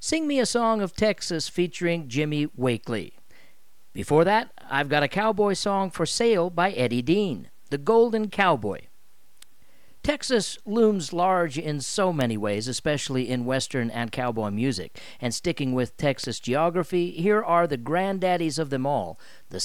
Sing Me a Song of Texas featuring Jimmy Wakely. Before that, I've got a cowboy song for sale by Eddie Dean, The Golden Cowboy. Texas looms large in so many ways, especially in Western and cowboy music. And sticking with Texas geography, here are the granddaddies of them all, the